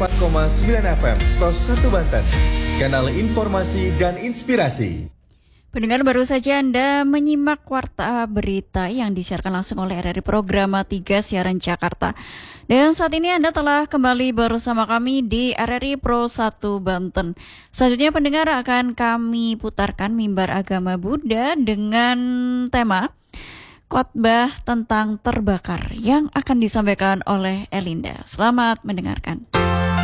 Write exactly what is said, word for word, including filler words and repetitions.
empat koma sembilan F M, Pros satu Banten. Kanal informasi dan inspirasi. Pendengar, baru saja Anda menyimak Warta Berita yang disiarkan langsung oleh R R I Programa tiga Siaran Jakarta. Dan saat ini Anda telah kembali bersama kami di R R I Pro satu Banten. Selanjutnya pendengar akan kami putarkan Mimbar Agama Buddha dengan tema khotbah tentang terbakar yang akan disampaikan oleh Elinda. Selamat mendengarkan.